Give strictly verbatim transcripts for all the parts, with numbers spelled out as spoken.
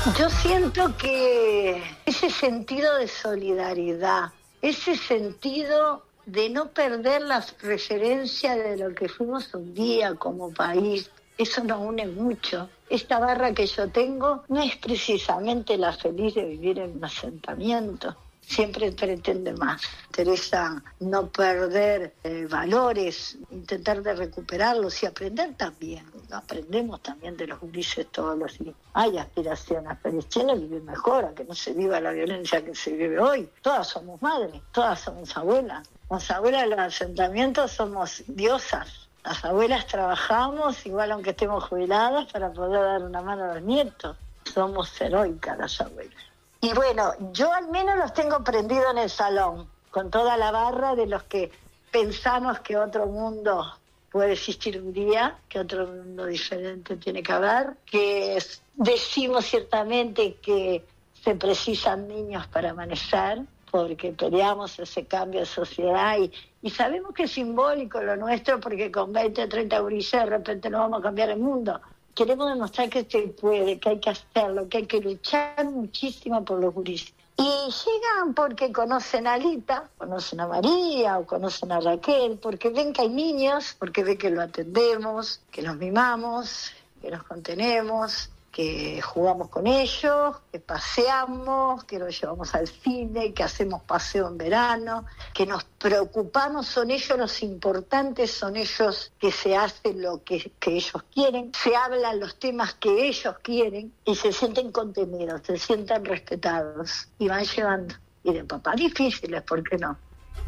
Yo siento que ese sentido de solidaridad, ese sentido de no perder la referencia de lo que fuimos un día como país, eso nos une mucho. Esta barra que yo tengo no es precisamente la feliz de vivir en un asentamiento. Siempre pretende más. Interesa no perder eh, valores, intentar de recuperarlos y aprender también. Aprendemos también de los gurises todos los días. Hay aspiraciones, pero quieren vivir mejor, a que no se viva la violencia que se vive hoy. Todas somos madres, todas somos abuelas. Las abuelas de los asentamientos somos diosas. Las abuelas trabajamos, igual aunque estemos jubiladas, para poder dar una mano a los nietos. Somos heroicas las abuelas. Y bueno, yo al menos los tengo prendidos en el salón, con toda la barra de los que pensamos que otro mundo puede existir un día, que otro mundo diferente tiene que haber, que es, decimos ciertamente que se precisan niños para amanecer, porque peleamos ese cambio de sociedad y, y sabemos que es simbólico lo nuestro, porque con veinte, treinta gurises de repente no vamos a cambiar el mundo. Queremos demostrar que se puede, que hay que hacerlo, que hay que luchar muchísimo por los gurises. Y llegan porque conocen a Lita, conocen a María o conocen a Raquel, porque ven que hay niños, porque ven que lo atendemos, que los mimamos, que los contenemos, que jugamos con ellos, que paseamos, que los llevamos al cine, que hacemos paseo en verano, que nos preocupamos, son ellos los importantes, son ellos que se hacen lo que, que ellos quieren, se hablan los temas que ellos quieren y se sienten contenidos, se sienten respetados y van llevando. Y de papás difíciles, ¿por qué no?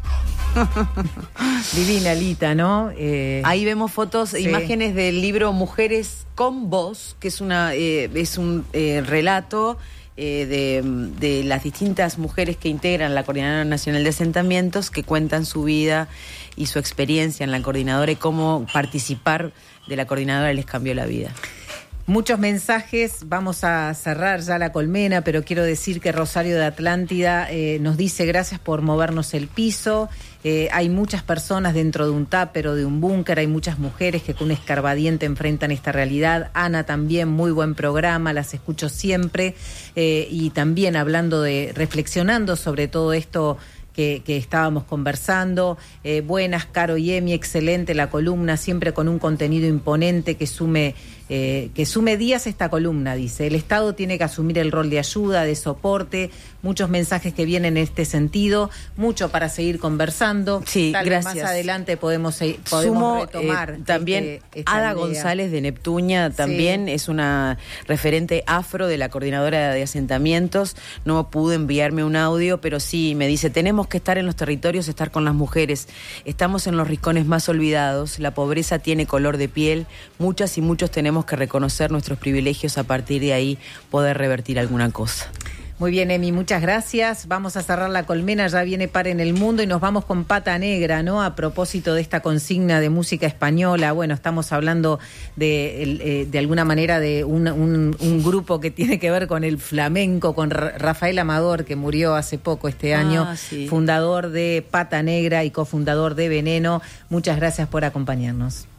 Divina Lita, ¿no? Eh, Ahí vemos fotos, sí. imágenes del libro Mujeres con Voz, que es una eh, es un eh, relato eh, de, de las distintas mujeres que integran la Coordinadora Nacional de Asentamientos, que cuentan su vida y su experiencia en la coordinadora y cómo participar de la coordinadora les cambió la vida. Muchos mensajes, vamos a cerrar ya la colmena, pero quiero decir que Rosario de Atlántida eh, nos dice gracias por movernos el piso. Eh, hay muchas personas dentro de un tupper o de un búnker, hay muchas mujeres que con un escarbadiente enfrentan esta realidad. Ana también, muy buen programa, las escucho siempre. Eh, y también hablando de, reflexionando sobre todo esto que, que estábamos conversando. Eh, buenas, Caro y Emi, excelente la columna, siempre con un contenido imponente que sume... Eh, que sume días esta columna, dice. El Estado tiene que asumir el rol de ayuda, de soporte, muchos mensajes que vienen en este sentido, mucho para seguir conversando. Sí, Tal gracias. vez más adelante podemos, podemos Sumo, retomar. Eh, también este, esta Ada idea. González de Neptunia también sí. Es una referente afro de la Coordinadora de Asentamientos. No pudo enviarme un audio, pero sí me dice, tenemos que estar en los territorios, estar con las mujeres. Estamos en los rincones más olvidados, la pobreza tiene color de piel, muchas y muchos tenemos que reconocer nuestros privilegios, a partir de ahí poder revertir alguna cosa. Muy bien, Emi, muchas gracias. Vamos a cerrar la colmena, ya viene Par en el Mundo y nos vamos con Pata Negra, ¿no? A propósito de esta consigna de música española, bueno, estamos hablando de, de alguna manera de un, un, un grupo que tiene que ver con el flamenco, con Rafael Amador, que murió hace poco este año, ah, sí. fundador de Pata Negra y cofundador de Veneno. Muchas gracias por acompañarnos.